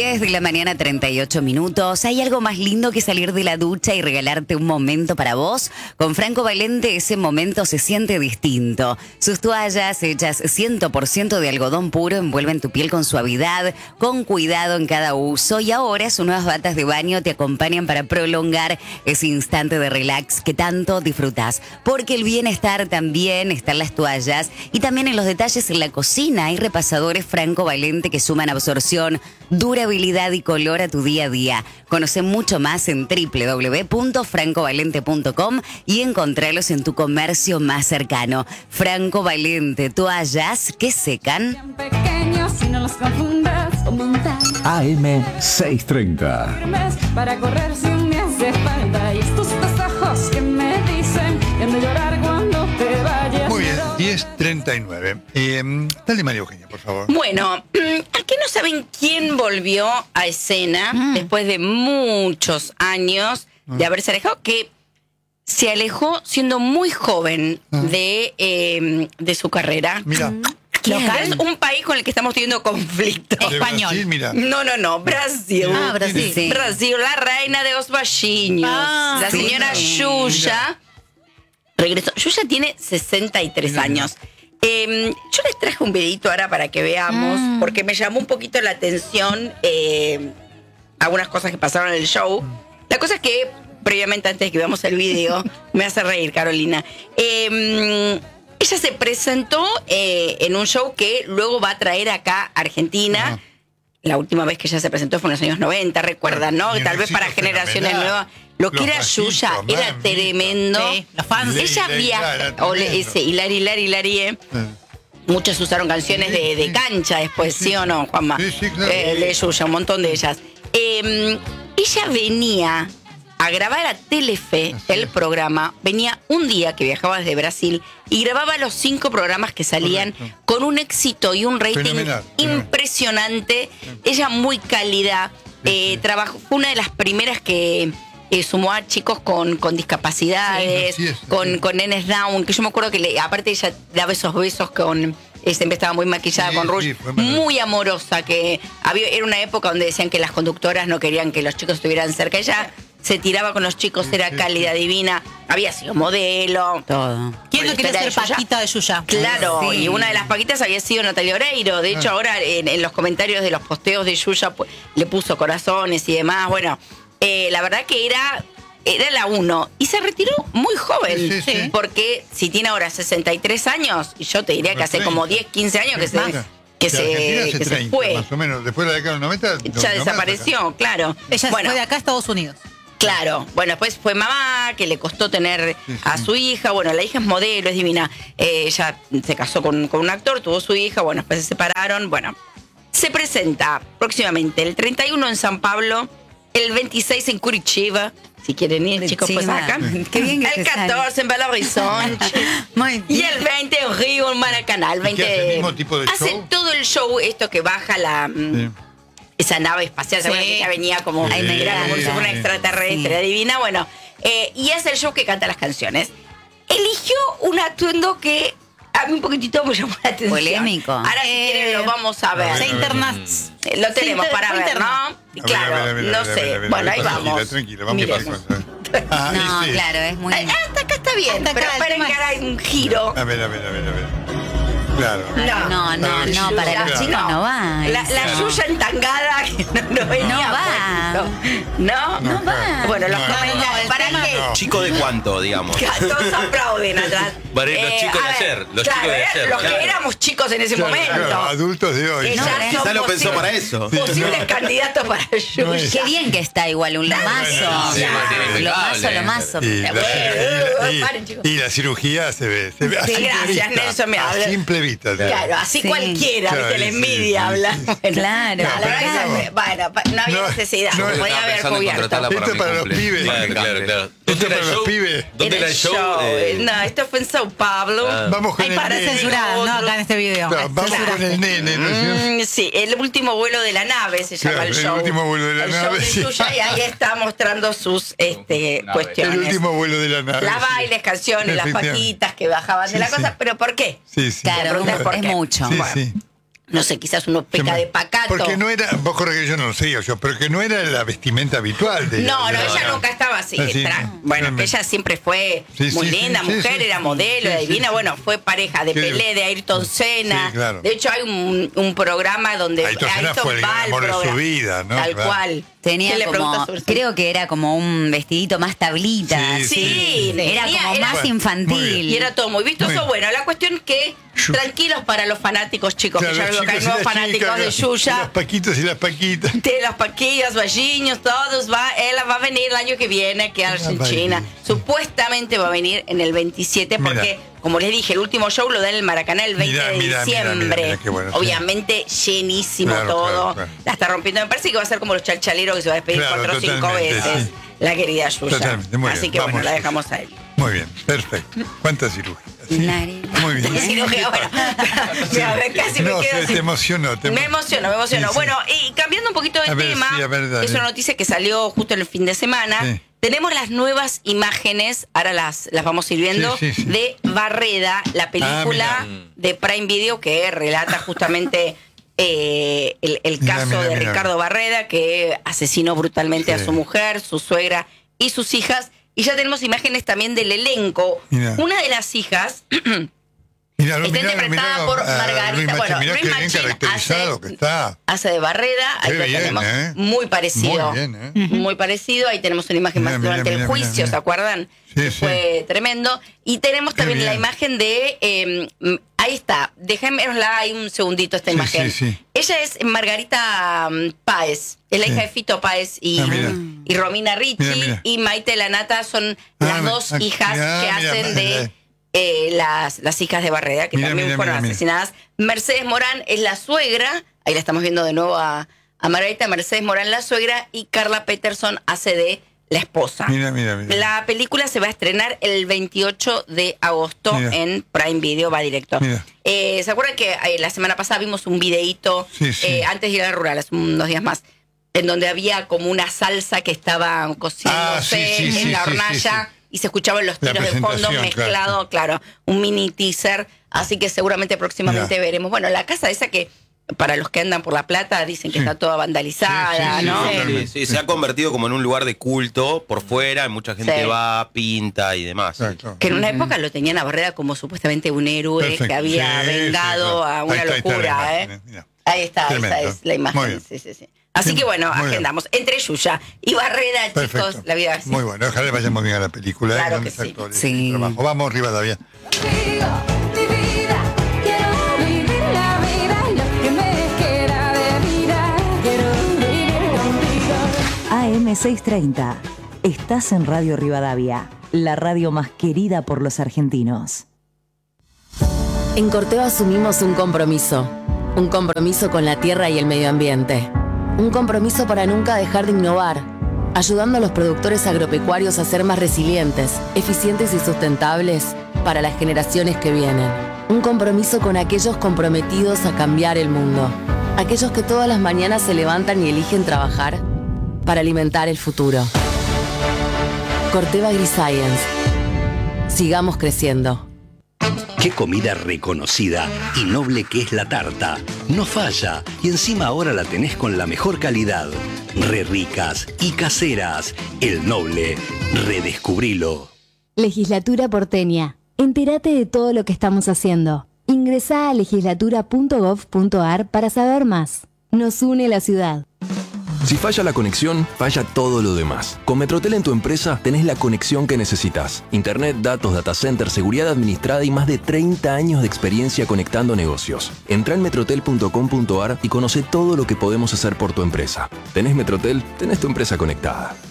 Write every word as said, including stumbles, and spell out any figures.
diez de la mañana, treinta y ocho minutos. ¿Hay algo más lindo que salir de la ducha y regalarte un momento para vos? Con Franco Valente ese momento se siente distinto. Sus toallas hechas cien por ciento de algodón puro envuelven tu piel con suavidad, con cuidado en cada uso. Y ahora sus nuevas batas de baño te acompañan para prolongar ese instante de relax que tanto disfrutás. Porque el bienestar también está en las toallas y también en los detalles en la cocina. Hay repasadores Franco Valente que suman absorción, durabilidad y color a tu día a día. Conoce mucho más en doble u doble u doble u punto franco valente punto com y encontralos en tu comercio más cercano. Franco Valente, toallas que secan. A M seiscientos treinta. Para correr sin me hace falta. Y estos ojos que me dicen que han de llorar cuando te vayas. Muy bien, diez treinta y nueve. Eh, dale, María Eugenia, por favor. Bueno, aquí no saben quién volvió a escena mm. después de muchos años mm. de haberse alejado, que se alejó siendo muy joven mm. de, eh, de su carrera. Mira. Es un país con el que estamos teniendo conflicto. Español. Brasil, mira. No, no, no. Brasil. Ah, Brasil. Sí. Brasil, la reina de los baixinhos. Ah, la señora sí. Yuya. Regresó. Yuya tiene sesenta y tres mira, años. Eh, yo les traje un videito ahora para que veamos, mm. porque me llamó un poquito la atención eh, algunas cosas que pasaron en el show. La cosa es que, previamente, antes de que veamos el video, me hace reír, Carolina. Eh, ella se presentó eh, en un show que luego va a traer acá a Argentina. Ajá. La última vez que ella se presentó fue en los años noventa, recuerdan, ¿no? Tal vez para generaciones nuevas. Lo que era Yuya era tremendo. Sí, los fans. Ella viaja. O le, ese, Hilari, Hilari, Hilari. Eh. Sí. Muchos usaron canciones de, de cancha después, ¿sí, sí o no, Juanma? Sí, sí, claro. Eh, de Yuya, un montón de ellas. Eh, ella venía a grabar a Telefe Así el es. programa. Venía un día que viajaba desde Brasil y grababa los cinco programas que salían Correcto. con un éxito y un rating fenomenal, impresionante. Fenomenal. Ella muy cálida. Sí, eh, sí. Trabajó, fue una de las primeras que eh, sumó a chicos con, con discapacidades, sí, es, con, sí. con nenes down, que yo me acuerdo que le, aparte ella daba esos besos con... Siempre estaba muy maquillada sí, con rouge, sí, muy amorosa, que había, era una época donde decían que las conductoras no querían que los chicos estuvieran cerca. Ella se tiraba con los chicos, sí, era sí, cálida, sí. divina, había sido modelo. Todo. ¿Quién no quería ser Paquita de Yuya? Claro, sí. y una de las Paquitas había sido Natalia Oreiro. De hecho, ah. ahora en, en los comentarios de los posteos de Yuya pues, le puso corazones y demás. Bueno, eh, la verdad que era... Era la uno y se retiró muy joven, sí, sí, sí. porque si tiene ahora sesenta y tres años, y yo te diría que hace como diez, quince años que se, que se, que se fue. Más o menos, después de la década de los noventa. Ya desapareció, claro. Ella bueno, se fue de acá a Estados Unidos. Claro, bueno, después fue mamá, que le costó tener sí, sí. a su hija. Bueno, la hija es modelo, es divina. Eh, ella se casó con, con un actor, tuvo su hija, bueno, después se separaron. Bueno, se presenta próximamente el treinta y uno en San Pablo, el veintiséis en Curitiba. Si quieren ir, chicos, pues acá. Qué bien que el catorce en Belo Horizonte. Y el veinte en Río, en Maracaná. El veinte hace el mismo tipo de show? Hace todo el show, esto que baja la... Sí. Esa nave espacial, sí. que ya venía como... Sí. Era como si fuera una extraterrestre, sí. divina. Bueno, eh, y es el show que canta las canciones. Eligió un atuendo que... A mí un poquitito me llamó la atención. Polémico. Ahora si quieren lo vamos a ver. Se interna. Lo tenemos sí, para ver, interna. ¿no? Claro, a ver, a ver, a ver, no sé. A ver, a ver, bueno, ahí tranquila, vamos. Tranquila, vamos a pasar. Ah, no, sí. claro, es muy... Hasta acá está bien, hasta pero esperen que ahora hay un giro. A ver, a ver, a ver, a ver. Claro. No, no, no, no, para los chicos no, no va. La, la no. Yuya entangada que no, no venía. No va. No, no, no va. Bueno, los no, comentarios. no, ¿Para no, qué? no. ¿Chico de cuánto, digamos? Todos aplauden atrás. Bueno, los eh, chicos de ver, ayer. Los claro, chicos de ayer. Los claro. que éramos chicos en ese claro, momento. Claro, adultos de hoy. No, quizás lo pensó para eso. Posibles no. candidatos para Yuya. No es. Qué bien que está igual un lomazo. Sí, lomazo, lomazo. Y la, Bueno, y, y, y la cirugía se ve. Se ve sí, a gracias, vista, Nelson. Me habla. A simple vista. Claro, así sí. cualquiera, claro, que la sí, envidia sí, habla. sí. Bueno, Claro. no, la verdad no. que, bueno, no había No, necesidad, no, podía haber cubierto. Esto para los pibes. Claro, claro, claro. Esto para los pibes. ¿Dónde era el show? Eh, no, esto fue en Sao Paulo. Ah. Vamos con Hay el para nene. censurar, ¿no? Acá en este video. No, vamos Claro. con el nene. ¿no? Mm, sí, el último vuelo de la nave se llama Claro, el el show. último vuelo de la el nave, show de sí. Yuya, y ahí está mostrando sus este, Nave. cuestiones. El último vuelo de la nave. Las sí. bailes, canciones, las Efectivamente. paquitas que bajaban Sí, de la sí. cosa. ¿Pero por qué? Sí, sí. Claro, Preguntas por es qué. mucho. Sí, Bueno. sí. no sé, quizás uno peca de pacato. Porque no era, vos corregís, yo no lo sé yo, pero que no era la vestimenta habitual de ella. No, no, de ella la- nunca estaba así. Así, tra- no, bueno, realmente. que ella siempre fue Sí, muy sí, linda, sí, mujer, sí, era sí, modelo, sí, era sí, divina. sí. Bueno, fue pareja de Sí. Pelé, de Ayrton Senna. Sí, claro. De hecho, hay un, un programa donde Ayrton Senna fue el va gran al amor de su programa. vida, ¿no? Tal Claro. cual. Tenía ¿Qué le preguntas como, sobre eso? creo que era como un vestidito más tablita. Sí, Sí, sí. Era tenía- como era- más Bueno, infantil. muy bien. Y era todo muy vistoso. Muy bien. Bueno, la cuestión es que, Yu- tranquilos para los fanáticos, chicos, Claro, que ya los veo que hay chicos y nuevos las fanáticos chicas, de los- Xuxa. Los paquitos y las paquitas. De las paquillas, valliños, todos va, ella va a venir el año que viene aquí a Ah, Argentina. vaya. Supuestamente va a venir en el veintisiete porque, Mira. como les dije, el último show lo da en el Maracaná el veinte Mira, de mira, mira, diciembre. mira, mira, qué bueno, sí. Obviamente llenísimo Claro, todo. claro, claro. La está rompiendo. Me parece que va a ser como los chalchaleros que se va a despedir Claro, cuatro o cinco totalmente, veces. sí. La querida Yuya. Totalmente, muy Así bien, que bueno, vamos. la dejamos a él. Muy bien, perfecto. ¿Cuánta cirugía? ¿Sí? Nariz. Muy bien. Y cirugía, bueno, mira, casi me No, quedo se- sin- te emocionó. Te Me emo- emocionó, me emocionó. Sí, sí. Bueno, y cambiando un poquito de A ver, tema, sí, a ver, dale. es una noticia que salió justo en el fin de semana. Sí. Tenemos las nuevas imágenes, ahora las, las vamos a ir viendo, Sí, sí, sí. de Barreda, la película Ah, mira. de Prime Video que relata justamente eh, el, el Mira, caso mira, de mira. Ricardo Barreda, que asesinó brutalmente a Sí. su mujer, su suegra y sus hijas. Y ya tenemos imágenes también del elenco. Mira. Una de las hijas Mirá, está mirá, interpretada mirá, por ah, Margarita. Luis Machín, Bueno, mirá Luis qué bien Machín caracterizado hace- que está. hace de Barreda, ahí Qué lo bien, tenemos ¿eh? muy parecido. Muy bien, ¿eh? Muy parecido, ahí tenemos una imagen Mira, más mira, durante mira, el mira, juicio, mira. ¿se acuerdan? Sí, Que sí. Fue tremendo. Y tenemos Qué también la bien. imagen de, eh, mm, ahí está, déjenmela ahí un segundito esta Sí, imagen. sí, sí. Ella es Margarita mm, Páez, es la Sí. hija de Fito Páez y, Ah, mira. y Romina Ricci, Mira, mira. y Maite Lanata son Ah, las me- dos ah, hijas mira, que mira, hacen mira. de eh, las, las hijas de Barreda, que Mira, también mira, fueron mira, mira. asesinadas. Mercedes Morán es la suegra, ahí la estamos viendo de nuevo a, a Margarita, Mercedes Morán la suegra, y Carla Peterson hace de la esposa. Mira, mira, mira. La película se va a estrenar el veintiocho de agosto Mira. en Prime Video, va directo. Mira. Eh, ¿Se acuerdan que eh, la semana pasada vimos un videíto, Sí, sí. eh, antes de ir a la rural, hace unos días más, en donde había como una salsa que estaba cociéndose Ah, sí, sí, en sí, la sí, hornalla? sí, sí. Y se escuchaban los La tiros de fondo presentación, mezclado, claro. un mini teaser, así que seguramente próximamente Mirá. veremos. Bueno, la casa esa que para los que andan por La Plata dicen que Sí. está toda vandalizada, Sí, sí, sí, ¿no? totalmente. Sí, sí, se ha convertido como en un lugar de culto por fuera, y mucha gente Sí. va, pinta y demás. Exacto. Que en una época lo tenían a Barreda como supuestamente un héroe Perfecto. que había Sí, sí, vengado claro. a una Ahí está, ahí está la locura, imagen, ¿eh? mira. Ahí está, Tremendo. esa es la imagen. Muy bien. Sí, sí, sí. Así Sí, que bueno, muy bien. agendamos. Entre Yuya y Barreda, Perfecto. chicos, la vida es así. Muy bueno, ojalá le vayamos bien a la película. ¿eh? Claro Grandes que sí. actores Sí. y trabajo. Vamos, Rivadavia. Contigo, mi vida, quiero vivir la vida, lo que me queda de vida, quiero vivir contigo. A M seiscientos treinta. Estás en Radio Rivadavia, la radio más querida por los argentinos. En Corteva asumimos un compromiso, un compromiso con la tierra y el medio ambiente, un compromiso para nunca dejar de innovar, ayudando a los productores agropecuarios a ser más resilientes, eficientes y sustentables para las generaciones que vienen. Un compromiso con aquellos comprometidos a cambiar el mundo, aquellos que todas las mañanas se levantan y eligen trabajar para alimentar el futuro. Corteva AgriScience. Sigamos creciendo. Qué comida reconocida y noble que es la tarta. No falla, y encima ahora la tenés con la mejor calidad. Re ricas y caseras. El Noble. Redescubrilo. Legislatura porteña. Entérate de todo lo que estamos haciendo. Ingresá a legislatura punto gov punto ar para saber más. Nos une la ciudad. Si falla la conexión, falla todo lo demás. Con Metrotel en tu empresa tenés la conexión que necesitas. Internet, datos, data center, seguridad administrada y más de treinta años de experiencia conectando negocios. Entrá en metrotel punto com punto ar y conoce todo lo que podemos hacer por tu empresa. ¿Tenés Metrotel? Tenés tu empresa conectada.